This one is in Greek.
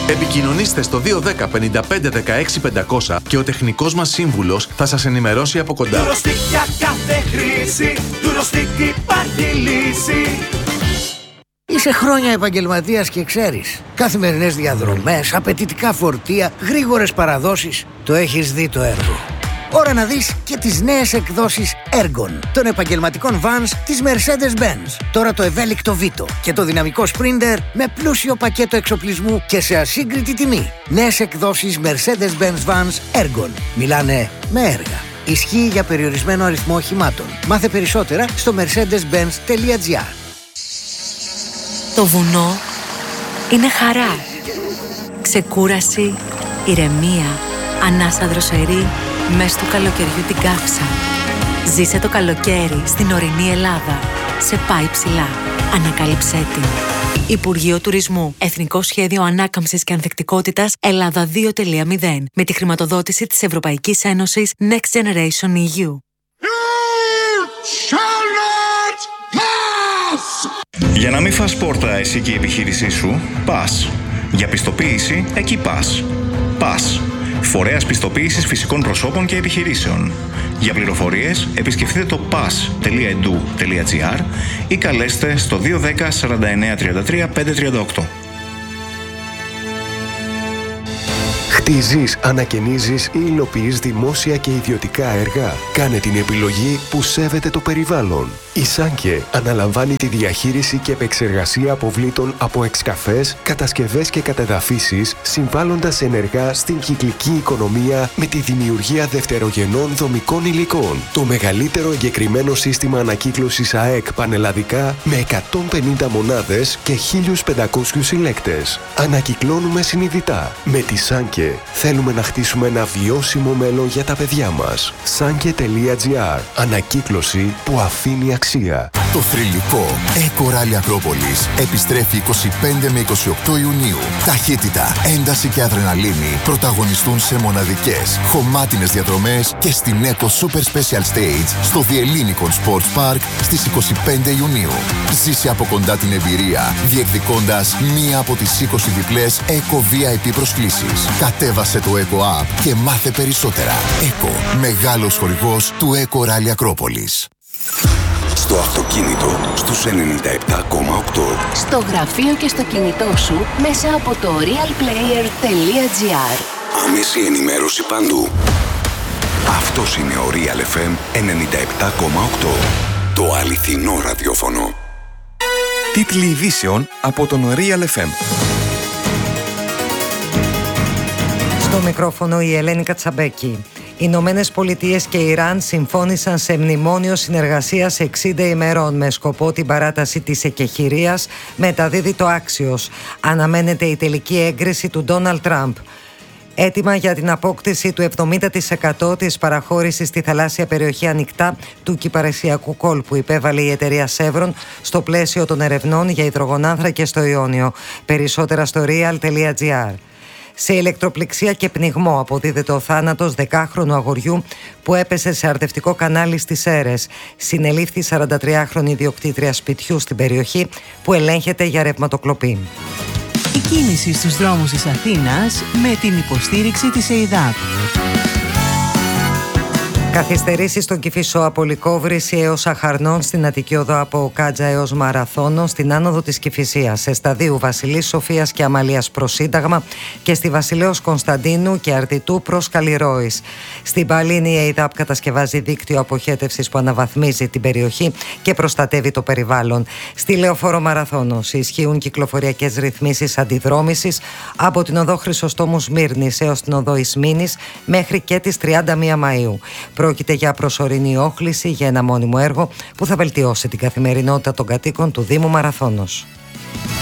Επικοινωνήστε στο 210 55 16 500 και ο τεχνικός μας σύμβουλος θα σας ενημερώσει από κοντά. Τουρωστικ για κάθε χρήση, Τουρωστικ υπάρχει λύση. Είσαι χρόνια επαγγελματίας και ξέρεις. Καθημερινές διαδρομές, απαιτητικά φορτία, γρήγορες παραδόσεις. Το έχεις δει το έργο. Ώρα να δεις και τις νέες εκδόσεις Ergon των επαγγελματικών vans της Mercedes-Benz. Τώρα το ευέλικτο Vito και το δυναμικό Sprinter με πλούσιο πακέτο εξοπλισμού και σε ασύγκριτη τιμή. Νέες εκδόσεις Mercedes-Benz vans Ergon. Μιλάνε με έργα. Ισχύει για περιορισμένο αριθμό οχημάτων. Μάθε περισσότερα στο mercedes-benz.gr. Το βουνό είναι χαρά, ξεκούραση, ηρεμία, ανάσα δροσερή, μες του καλοκαιριού την καύσα. Ζήσε το καλοκαίρι στην ορεινή Ελλάδα. Σε πάει ψηλά. Ανακάλυψέ την. Υπουργείο Τουρισμού. Εθνικό Σχέδιο Ανάκαμψης και Ανθεκτικότητας Ελλάδα 2.0. Με τη χρηματοδότηση της Ευρωπαϊκής Ένωσης Next Generation EU. Για να μην φας πόρτα εσύ και η επιχείρησή σου, πας. Για πιστοποίηση, εκεί πας. Πας. Φορέας πιστοποίησης φυσικών προσώπων και επιχειρήσεων. Για πληροφορίες, επισκεφτείτε το pas.edu.gr ή καλέστε στο 210 49 33 538. Χτίζεις, ανακαινίζεις ή υλοποιείς δημόσια και ιδιωτικά έργα. Κάνε την επιλογή που σέβεται το περιβάλλον. Η Σάνκε αναλαμβάνει τη διαχείριση και επεξεργασία αποβλήτων από εξκαφές, κατασκευές και κατεδαφίσεις, συμβάλλοντας ενεργά στην κυκλική οικονομία με τη δημιουργία δευτερογενών δομικών υλικών. Το μεγαλύτερο εγκεκριμένο σύστημα ανακύκλωσης ΑΕΚ πανελλαδικά με 150 μονάδες και 1.500 συλλέκτες. Ανακυκλώνουμε συνειδητά. Με τη Σάνκε θέλουμε να χτίσουμε ένα βιώσιμο μέλλον για τα παιδιά μας. Sanke.gr. Ανακύκλωση που αφήνει αξία. Το θρυλικό Eco Rally Ακρόπολης επιστρέφει 25 με 28 Ιουνίου. Ταχύτητα, ένταση και αδρεναλίνη πρωταγωνιστούν σε μοναδικές, χωμάτινες διαδρομές και στην Eco Super Special Stage στο The Ellinikon Sports Park στις 25 Ιουνίου. Ζήσε από κοντά την εμπειρία, διεκδικώντας μία από τις 20 διπλές Eco VIP προσκλήσεις. Κατέβασε το Eco App και μάθε περισσότερα. Eco, μεγάλος χορηγός του Eco Rally Ακρόπολης. Στο αυτοκίνητο στους 97,8. Στο γραφείο και στο κινητό σου μέσα από το realplayer.gr. Άμεση ενημέρωση παντού. Αυτός είναι ο Real FM 97,8. Το αληθινό ραδιόφωνο. Τίτλοι ειδήσεων από τον Real FM. Στο μικρόφωνο η Ελένη Κατσαμπέκη. Οι Ηνωμένες Πολιτείες και Ιράν συμφώνησαν σε μνημόνιο συνεργασίας 60 ημερών με σκοπό την παράταση της εκεχηρίας, μεταδίδει το Axios. Αναμένεται η τελική έγκριση του Ντόναλντ Τραμπ. Έτοιμα για την απόκτηση του 70% της παραχώρησης στη θαλάσσια περιοχή ανοιχτά του Κυπαρισιακού κόλπου υπέβαλε η εταιρεία Chevron στο πλαίσιο των ερευνών για υδρογονάνθρακες στο Ιόνιο. Περισσότερα στο real.gr. Σε ηλεκτροπληξία και πνιγμό αποδίδεται ο θάνατος 10χρονου αγοριού που έπεσε σε αρδευτικό κανάλι στις Σέρρες. Συνελήφθη 43χρονη ιδιοκτήτρια σπιτιού στην περιοχή που ελέγχεται για ρευματοκλοπή. Η κίνηση στους δρόμους της Αθήνας με την υποστήριξη της ΕΙΔΑΠ. Καθυστερήσεις στον Κηφισό από Λυκόβρηση έως Αχαρνών, στην Αττική Οδό από Κάτζα έως Μαραθώνο, στην άνοδο της Κηφισίας, σε σταδίου Βασιλής Σοφίας και Αμαλίας προς Σύνταγμα και στη Βασιλέως Κωνσταντίνου και Αρτιτού προς Καλλιρόης. Στην Παλίνη η ΕΙΔΑΠ κατασκευάζει δίκτυο αποχέτευσης που αναβαθμίζει την περιοχή και προστατεύει το περιβάλλον. Στη Λεωφόρο Μαραθώνος ισχύουν κυκλοφοριακές ρυθμίσεις αντιδρόμησης από την Οδό Χρυσοστόμου Σμύρνης έως την Οδό Ισμήνης μέχρι και τις 31 Μαΐου. Πρόκειται για προσωρινή όχληση για ένα μόνιμο έργο που θα βελτιώσει την καθημερινότητα των κατοίκων του Δήμου Μαραθώνος.